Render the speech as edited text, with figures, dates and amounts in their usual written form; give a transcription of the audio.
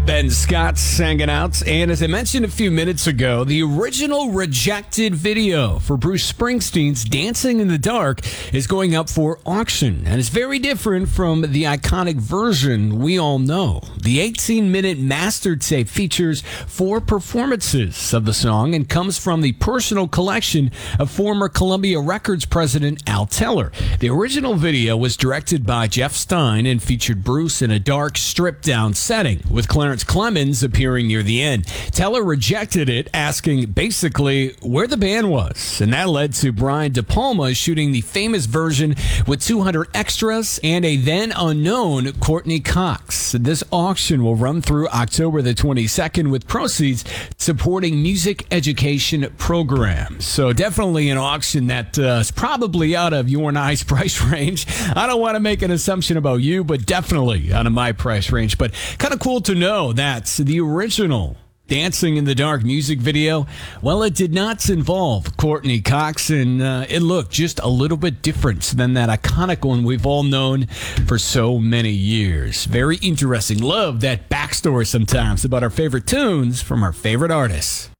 Ben Scott's hanging out. And as I mentioned a few minutes ago, the original rejected video for Bruce Springsteen's Dancing in the Dark is going up for auction. And it's very different from the iconic version we all know. The 18-minute master tape features 4 performances of the song and comes from the personal collection of former Columbia Records president Al Teller. The original video was directed by Jeff Stein and featured Bruce in a dark, stripped-down setting, with Clarence Clemens appearing near the end. Teller rejected it, asking basically where the band was, and that led to Brian De Palma shooting the famous version with 200 extras and a then unknown Courtney Cox. This auction will run through October the 22nd, with proceeds supporting music education programs. So definitely an auction that is probably out of your and I's price range. I don't want to make an assumption about you, but definitely out of my price range. But kind of cool to know that the original Dancing in the Dark music video, well, it did not involve Courtney Cox, and it looked just a little bit different than that iconic one we've all known for so many years. Very interesting. Love that backstory sometimes about our favorite tunes from our favorite artists.